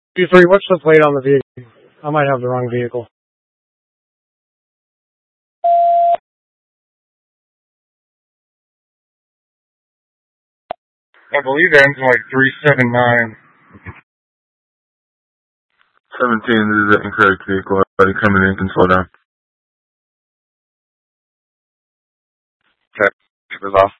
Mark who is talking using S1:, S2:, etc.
S1: B3, what's the plate on the vehicle? I might have the wrong vehicle.
S2: I believe it ends in like 379.
S3: 17, this is the incorrect vehicle. Everybody coming in can slow down.
S2: Okay, keep us off.